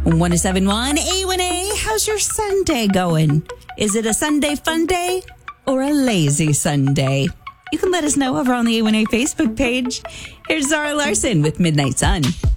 1071 A1A, how's your Sunday going? Is it a Sunday fun day or a lazy Sunday? You can let us know over on the A1A Facebook page. Here's Zara Larson with Midnight Sun.